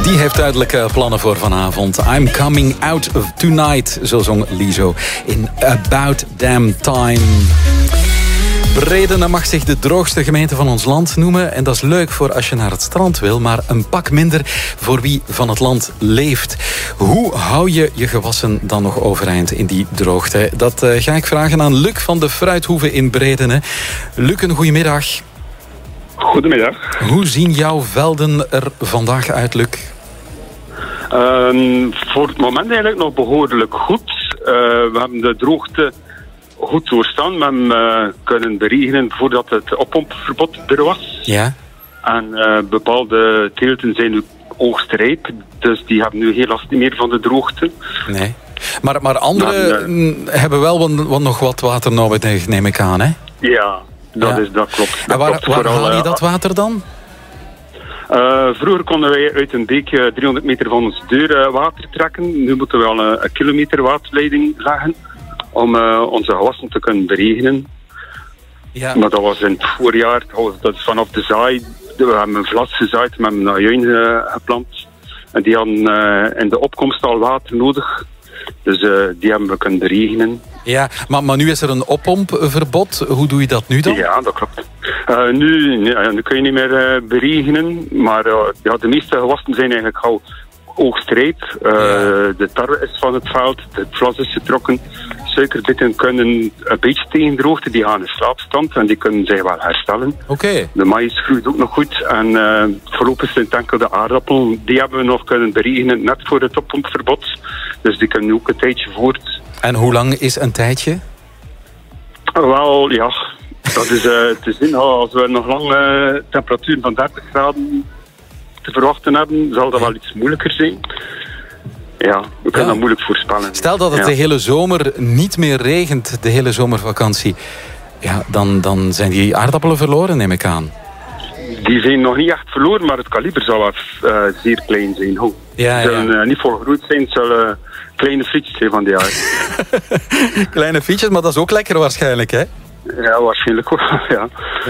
Die heeft duidelijke plannen voor vanavond. I'm coming out of tonight, zo zong Lizzo in About Damn Time. Bredene mag zich de droogste gemeente van ons land noemen. En dat is leuk voor als je naar het strand wil, maar een pak minder voor wie van het land leeft. Hoe hou je je gewassen dan nog overeind in die droogte? Dat ga ik vragen aan Luc van de Fruithoeve in Bredene. Luc, een goedemiddag. Goedemiddag. Hoe zien jouw velden er vandaag uit, Luc? Voor het moment eigenlijk nog behoorlijk goed. We hebben de droogte goed doorstaan. We hebben kunnen beregenen voordat het oppompverbod er was. Ja. En bepaalde teelten zijn nu oogstrijp. Dus die hebben nu geen last meer van de droogte. Nee. Maar anderen hebben wel nog wat water nodig, neem ik aan, hè? Ja, dat klopt. En waar haal je dat water dan? Vroeger konden wij uit een beek 300 meter van onze deur water trekken. Nu moeten we al een kilometer waterleiding leggen om onze gewassen te kunnen beregenen. Ja. Maar dat was in het voorjaar, dat is vanaf de zaai. We hebben een vlas gezaaid, we hebben een ajuin geplant. En die hadden in de opkomst al water nodig. Dus die hebben we kunnen beregenen. Ja, maar nu is er een oppompverbod. Hoe doe je dat nu dan? Ja, dat klopt. Nu kun je niet meer beregenen. Maar de meeste gewassen zijn eigenlijk al oogstrijp. De tarwe is van het veld. Het vlas is getrokken. Suikerbitten kunnen een beetje tegen droogte. Die gaan in slaapstand en die kunnen zich wel herstellen. Okay. De maïs groeit ook nog goed. En voorlopig zijn het enkel de aardappelen. Die hebben we nog kunnen beregenen net voor het oppompverbod. Dus die kunnen ook een tijdje voort. En hoe lang is een tijdje? Wel, ja. Dat is te zien. Als we nog lang temperaturen van 30 graden te verwachten hebben, zal dat wel iets moeilijker zijn. Ja, we kunnen dat moeilijk voorspellen. Stel dat het de hele zomer niet meer regent, de hele zomervakantie. Ja, dan zijn die aardappelen verloren, neem ik aan. Die zijn nog niet echt verloren, maar het kaliber zal wel zeer klein zijn. Ze zullen niet volgroeid zijn, het zullen kleine frietjes zijn van die jaar. Kleine frietjes, maar dat is ook lekker waarschijnlijk, hè? Ja, waarschijnlijk wel, ja.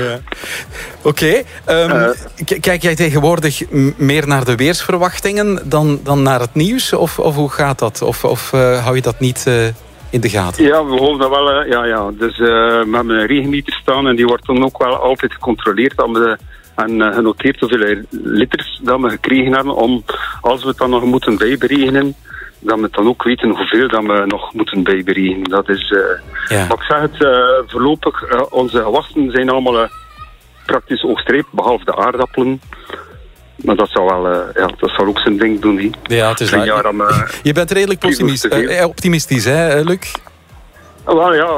Oké. Kijk jij tegenwoordig meer naar de weersverwachtingen dan naar het nieuws? Of hoe gaat dat? Of hou je dat niet in de gaten? Ja, we houden dat wel. Ja. Dus we hebben een regenmeter staan en die wordt dan ook wel altijd gecontroleerd. En genoteerd hoeveel liters dat we gekregen hebben. Om, als we het dan nog moeten bijberegenen, dat we dan ook weten hoeveel dat we nog moeten bijberegenen. Dat is, maar ik zeg het, voorlopig, onze gewassen zijn allemaal praktisch oogstrijp, behalve de aardappelen. Maar dat zal wel, dat zal ook zijn ding doen. He. Ja, het is waar. Je bent redelijk optimistisch, hè, Luc? Wel ja,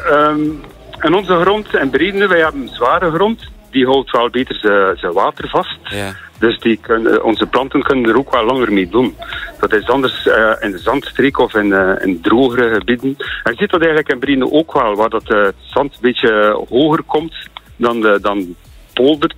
en onze grond in Bredene, wij hebben zware grond. Die houdt wel beter zijn water vast. Ja. Dus onze planten kunnen er ook wel langer mee doen. Dat is anders in de zandstreek of in drogere gebieden. En je ziet dat eigenlijk in Bredene ook wel, waar dat het zand een beetje hoger komt dan polder.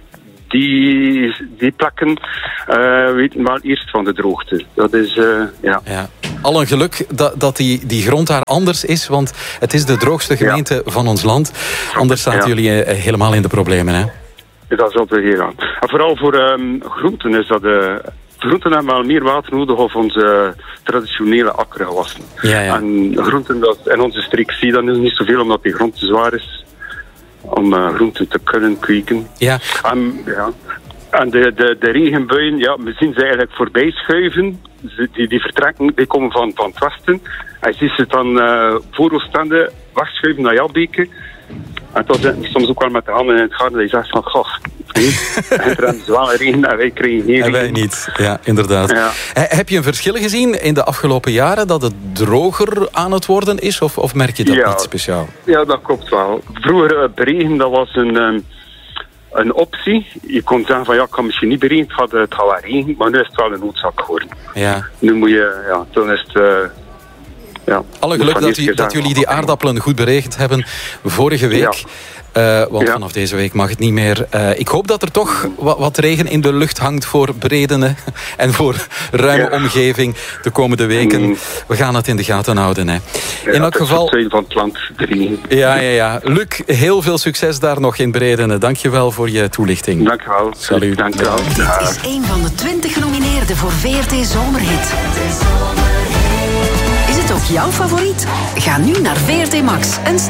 Die plekken weten wel eerst van de droogte. Dat is, ja. Al een geluk dat die grond daar anders is, want het is de droogste gemeente van ons land. Anders zaten jullie helemaal in de problemen, hè? Dat zat er hier aan. En vooral voor groenten is dat... groenten hebben wel meer water nodig op onze traditionele akkergewassen. Ja. En groenten, in onze streek zie je dat niet zoveel, omdat die grond te zwaar is om groenten te kunnen kweken. Ja. En de regenbuien, we zien ze eigenlijk voorbij schuiven. Die vertrekken, die komen van het westen. En je ziet ze dan voor Oostende wegschuiven naar Jalbeke. En dan zitten soms ook wel met de handen in het garden. Dat je zegt van, goh, er is wel regen en wij krijgen geen regen. En wij niet, ja, inderdaad. Ja. Heb je een verschil gezien in de afgelopen jaren dat het droger aan het worden is? Of merk je dat niet speciaal? Ja, dat klopt wel. Vroeger beregen, dat was een optie. Je kon zeggen van, ik kan misschien niet beregen, het gaat wel regen, maar nu is het wel een noodzaak geworden. Ja. Nu moet je, dan is het... Alle geluk dat jullie die aardappelen goed beregend hebben vorige week. Want vanaf deze week mag het niet meer. Ik hoop dat er toch wat regen in de lucht hangt voor Bredene en voor ruime omgeving de komende weken. We gaan het in de gaten houden. Hè. In elk geval... van het land 3. Ja. Luc, heel veel succes daar nog in Bredene. Dank je wel voor je toelichting. Dank je wel. Salut. Dank je wel. Dit is een van de 20 genomineerden voor VRT Zomerhit. Is het ook jouw favoriet? Ga nu naar VRT Max en